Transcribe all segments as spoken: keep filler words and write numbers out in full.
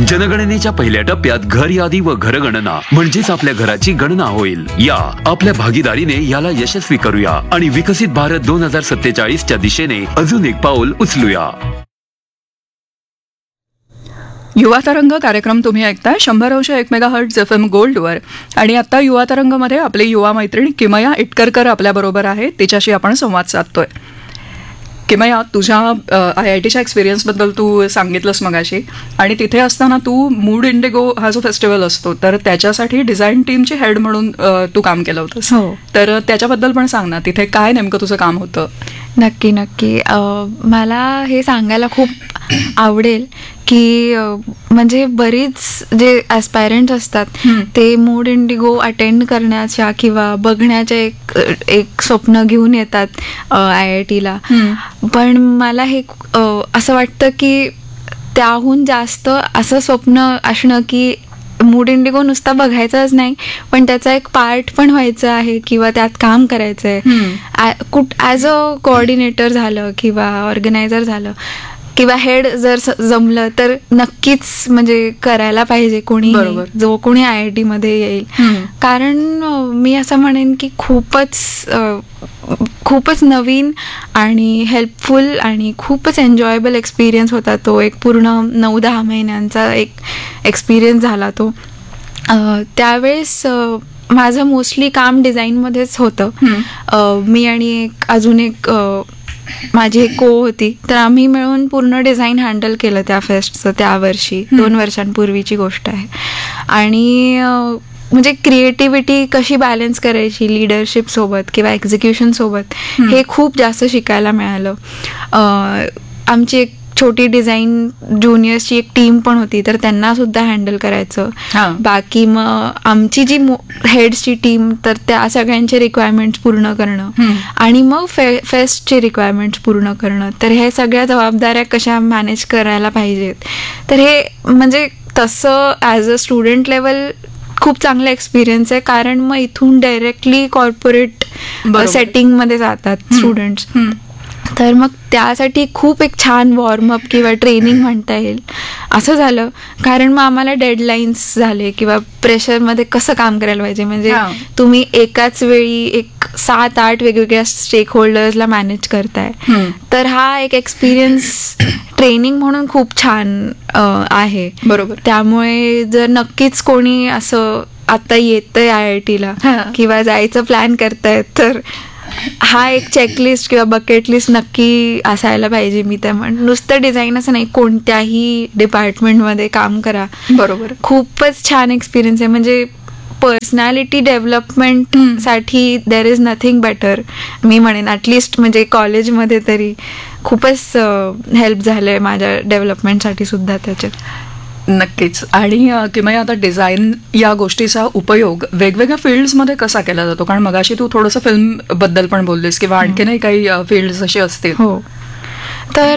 जनगणनेच्या पहिल्या टप्प्यात घर यादी व घरगणना म्हणजेच आपल्या घराची गणना होईल. या आपल्या भागीदारीने याला यशस्वी करूया आणि विकसित भारत दोन हजार सत्तेचाळीस च्या दिशेने अजून एक पाऊल उचलूया. युवा तरंग कार्यक्रम तुम्ही ऐकताय शंभर अंश एक मेगा हर्ट्झ एफ एम गोल्डवर. आणि आता युवा तरंगमध्ये आपली युवा मैत्रीण किमया इटकरकर आपल्याबरोबर आहे. तिच्याशी आपण संवाद साधतोय. किमया, तुझ्या आय आय टीच्या एक्सपिरियन्सबद्दल तू सांगितलंस मगाशी, आणि तिथे असताना तू मूड इंडिगो हा जो फेस्टिवल असतो तर त्याच्यासाठी डिझाईन टीमची हेड म्हणून तू काम केलं होतंस. हो. तर त्याच्याबद्दल पण सांग ना, तिथे काय नेमकं तुझं काम होतं? नक्की नक्की मला हे सांगायला खूप आवडेल की म्हणजे बरीच जे ॲस्पायरंट्स असतात ते मूड इंडिगो अटेंड करण्याच्या किंवा बघण्याच्या एक एक स्वप्न घेऊन येतात आय आय टीला. पण मला हे असं वाटतं की त्याहून जास्त असं स्वप्न असणं की मूड इंडिगो नुसता बघायचाच नाही, पण त्याचा एक पार्ट पण व्हायचं आहे किंवा त्यात काम करायचं आहे. कुठ ॲज अ कोऑर्डिनेटर झालं किंवा ऑर्गनायझर झालं किंवा हेड जर जमलं तर नक्कीच म्हणजे करायला पाहिजे कोणी, जो कोणी आय आय टी मध्ये येईल. कारण मी असं म्हणेन की खूपच खूपच नवीन आणि हेल्पफुल आणि खूपच एन्जॉयबल एक्सपिरियन्स होता तो. एक पूर्ण नऊ दहा महिन्यांचा एक एक्सपिरियन्स झाला तो. त्यावेळेस माझं मोस्टली काम डिझाईनमध्येच होतं. मी आणि एक अजून एक माझी एक को होती, तर आम्ही मिळून पूर्ण डिझाईन हँडल केलं त्या फेस्टचं त्या वर्षी. दोन वर्षांपूर्वीची गोष्ट आहे. आणि म्हणजे क्रिएटिव्हिटी कशी बॅलन्स करायची लिडरशिप सोबत किंवा एक्झिक्युशन सोबत हे खूप जास्त शिकायला मिळालं. आमची एक छोटी डिझाईन ज्युनियर्सची एक टीम पण होती, तर त्यांना सुद्धा हँडल करायचं. बाकी मग आमची जी हेड्सची टीम, तर त्या सगळ्यांचे रिक्वायरमेंट्स पूर्ण करणं आणि मग फे फेस्टचे रिक्वायरमेंट्स पूर्ण करणं. तर हे सगळ्या जबाबदाऱ्या कशा मॅनेज करायला पाहिजेत. तर हे म्हणजे तसं ॲज अ स्टुडंट लेवल खूप चांगला एक्सपिरियन्स आहे. कारण मग इथून डायरेक्टली कॉर्पोरेट सेटिंगमध्ये जातात स्टुडंट्स. तर मग त्यासाठी खूप एक छान वॉर्मअप किंवा ट्रेनिंग म्हणता येईल असं झालं. कारण मग आम्हाला डेडलाईन्स झाले किंवा प्रेशरमध्ये कसं काम करायला पाहिजे. म्हणजे तुम्ही एकाच वेळी एक सात आठ वेगवेगळ्या स्टेक होल्डर्सला मॅनेज करताय. तर हा एक एक्सपिरियन्स ट्रेनिंग म्हणून खूप छान आहे. बरोबर. त्यामुळे जर नक्कीच कोणी असं आता येतंय आय आय टीला किंवा जायचं प्लॅन करतायत, तर हा एक चेकलिस्ट किंवा बकेट लिस्ट नक्की असायला पाहिजे. मी तर म्हण नुसतं डिझाईन असं नाही, कोणत्याही डिपार्टमेंटमध्ये काम करा. बरोबर. खूपच छान एक्सपिरियन्स आहे. म्हणजे पर्सनॅलिटी डेव्हलपमेंट साठी देर इज नथिंग बेटर मी म्हणेन. ॲटलिस्ट म्हणजे कॉलेजमध्ये तरी खूपच हेल्प झालंय माझ्या डेव्हलपमेंटसाठी सुद्धा त्याच्यात. नक्कीच. आणि किंवा आता डिझाईन या गोष्टीचा उपयोग वेगवेगळ्या फील्ड्समध्ये कसा केला जातो? कारण मगाशी तू थोडंसं फिल्म बद्दल पण बोललीस किंवा आणखीनही काही फील्ड्स असे असतील. हो. तर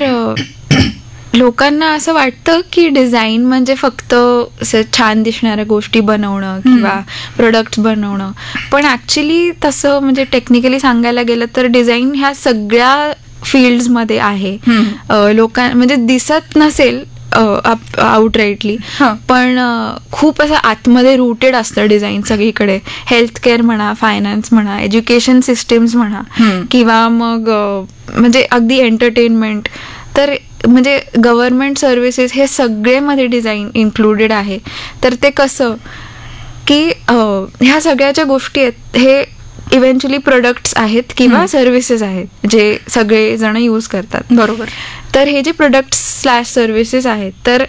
लोकांना असं वाटतं की डिझाईन म्हणजे फक्त असं छान दिसणाऱ्या गोष्टी बनवणं किंवा प्रोडक्ट्स बनवणं. पण ॲक्च्युली तसं म्हणजे टेक्निकली सांगायला गेलं तर डिझाईन ह्या सगळ्या फील्ड्समध्ये आहे. लोकां म्हणजे दिसत नसेल आउटराईटली, पण खूप असं आतमध्ये रूटेड असतं डिझाईन सगळीकडे. हेल्थकेअर म्हणा, फायनान्स म्हणा, एज्युकेशन सिस्टीम्स म्हणा किंवा मग म्हणजे अगदी एंटरटेनमेंट, तर म्हणजे गव्हर्नमेंट सर्व्हिसेस हे सगळेमध्ये डिझाईन इन्क्लुडेड आहे. तर ते कसं की ह्या सगळ्याच्या गोष्टी आहेत, हे इव्हेंच्युअली प्रोडक्ट्स आहेत किंवा सर्व्हिसेस आहेत जे सगळे जण यूज करतात. बरोबर. तर हे जे प्रोडक्ट्स स्लॅश सर्व्हिसेस आहेत, तर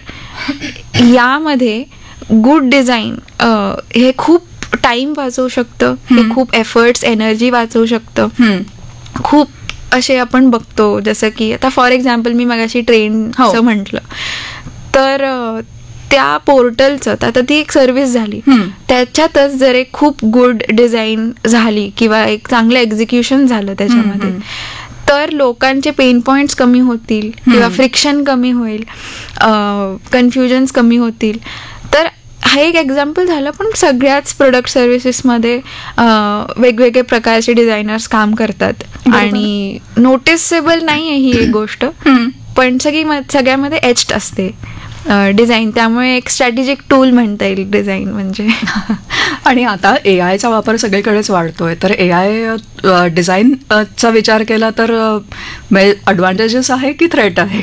यामध्ये गुड डिझाईन हे खूप टाइम वाचवू शकतं, हे खूप एफर्ट्स एनर्जी वाचवू शकतं. खूप असे आपण बघतो, जसं की आता फॉर एक्झाम्पल मी मगाशी ट्रेनचं म्हटलं, तर त्या पोर्टलचं आता ती एक सर्व्हिस झाली, त्याच्यातच जर एक खूप गुड डिझाईन झाली किंवा एक चांगलं एक्झिक्युशन झालं त्याच्यामध्ये, तर लोकांचे पेन पॉइंट्स कमी होतील किंवा फ्रिक्शन कमी होईल, कन्फ्युजन्स कमी होतील. तर हा एक एक्झाम्पल झालं. पण सगळ्याच प्रोडक्ट सर्व्हिसेसमध्ये वेगवेगळे प्रकारचे डिझायनर्स काम करतात आणि नोटिसेबल नाही आहे ही एक गोष्ट, पण सगळी सगळ्यामध्ये एच्ड असते. डिझाईन. त्यामुळे एक स्ट्रॅटेजिक टूल म्हणता येईल डिझाईन म्हणजे. आणि आता ए आयचा वापर सगळीकडेच वाढतोय, तर ए आय डिझाईनचा विचार केला तर ॲडव्हान्टेजेस आहे की थ्रेट आहे?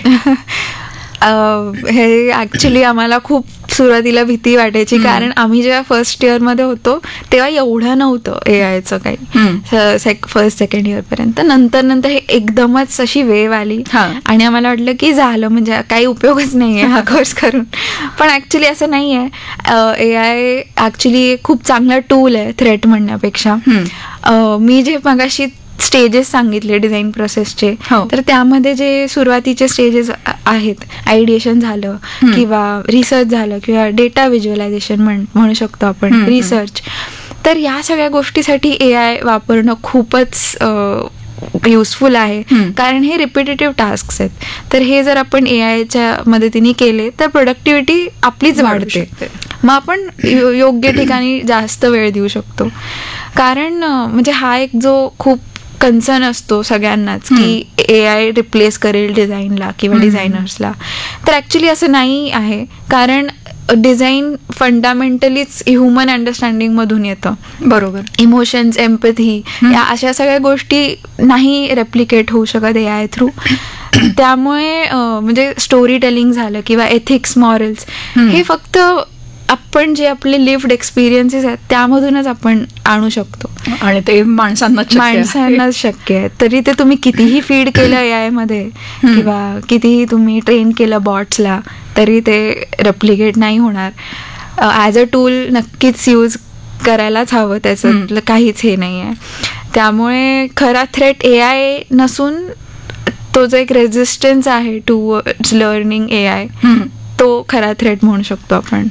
हे ॲक्च्युली आम्हाला खूप सुरुवातीला भीती वाटायची, कारण आम्ही जेव्हा फर्स्ट इयरमध्ये होतो तेव्हा एवढं नव्हतं ए आयचं काही, सेक फर्स्ट सेकंड इयरपर्यंत. नंतर नंतर हे एकदमच अशी वेव आली आणि आम्हाला वाटलं की झालं, म्हणजे काही उपयोगच नाही आहे हा कोर्स करून. पण ॲक्च्युली असं नाही आहे. ए आय ॲक्च्युली खूप चांगला टूल आहे थ्रेट म्हणण्यापेक्षा. मी जे मगाशी स्टेजेस सांगितले डिझाईन प्रोसेसचे, तर त्यामध्ये जे सुरुवातीचे स्टेजेस आहेत, आयडिएशन झालं किंवा रिसर्च झालं किंवा डेटा व्हिज्युअलायझेशन म्हण म्हणू शकतो आपण, रिसर्च, तर या सगळ्या गोष्टीसाठी ए आय वापरणं खूपच युजफुल आहे, कारण हे रिपिटेटिव्ह टास्क आहेत. तर हे जर आपण ए आयच्या मदतीने केले तर प्रोडक्टिव्हिटी आपलीच वाढते. मग आपण योग्य ठिकाणी जास्त वेळ देऊ शकतो. कारण म्हणजे हा एक जो खूप कन्सर्न असतो सगळ्यांनाच की ए आय रिप्लेस करेल डिझाईनला किंवा डिझायनर्सला, तर ॲक्च्युली असं नाही आहे. कारण डिझाईन फंडामेंटलीच ह्युमन अंडरस्टँडिंग मधून येतं. बरोबर. इमोशन्स, एम्पथी, या अशा सगळ्या गोष्टी नाही रेप्लिकेट होऊ शकत ए आय थ्रू. त्यामुळे म्हणजे स्टोरी टेलिंग झालं किंवा एथिक्स, मॉरल्स, हे फक्त आपण जे आपले लिव्ड एक्सपिरियन्सेस आहेत त्यामधूनच आपण आणू शकतो, आणि ते माणसांना माणसांना शक्य आहे. तरी ते तुम्ही कितीही फीड केलं ए आय मध्ये किंवा कितीही तुम्ही ट्रेन केलं बॉट्सला, तरी ते रेप्लिकेट नाही होणार. ॲज अ टूल नक्कीच यूज करायलाच हवं, त्याचं काहीच हे नाही आहे. त्यामुळे खरा थ्रेट ए आय नसून तो जो एक रेझिस्टन्स आहे टू लर्निंग ए आय, तो खरा थ्रेट म्हणू शकतो आपण.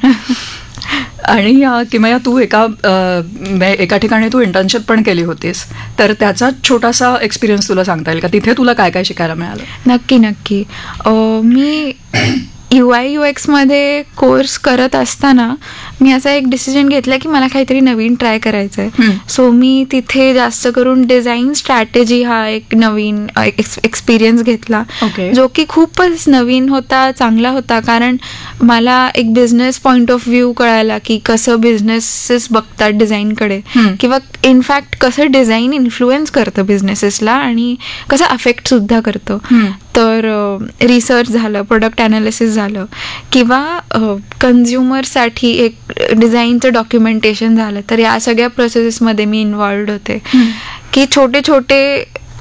आणि किमया, तू एका एका ठिकाणी तू इंटर्नशिप पण केली होतीस, तर त्याचा छोटासा एक्सपिरियन्स तुला सांगता येईल का? तिथे तुला काय काय शिकायला मिळालं? नक्की नक्की. Me you I you एक्समध्ये course करत असताना मी असा एक डिसिजन घेतला की मला काहीतरी नवीन ट्राय करायचं आहे. सो मी तिथे जास्त करून डिझाईन स्ट्रॅटेजी हा एक नवीन एक्सपिरियन्स घेतला, जो की खूपच नवीन होता, चांगला होता. कारण मला एक बिझनेस पॉइंट ऑफ व्ह्यू कळायला की कसं बिझनेसेस बघतात डिझाईनकडे, किंवा इनफॅक्ट कसं डिझाईन इन्फ्लुएन्स करतं बिझनेसेसला आणि कसं अफेक्ट सुद्धा करतं. तर रिसर्च झालं, प्रोडक्ट ॲनालिसिस झालं, किंवा कन्झ्युमरसाठी एक डिझाईनचं डॉक्युमेंटेशन झालं. तर या सगळ्या प्रोसेसेसमध्ये मी इन्व्हॉल्व्ड होते की छोटे छोटे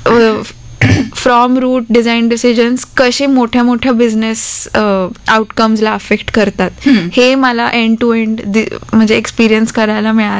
फ्रॉम रूट डिझाईन डिसिजन्स कसे मोठ्या मोठ्या बिझनेस आउटकम्सला अफेक्ट करतात, हे मला एंड टू एंड म्हणजे एक्सपिरियन्स करायला मिळालं.